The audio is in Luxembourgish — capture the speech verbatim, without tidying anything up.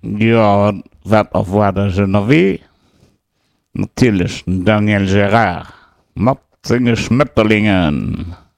Ja, wat of waren ze nog weer? Natürlich Daniel Gerard. Met seine Schmetterlingen.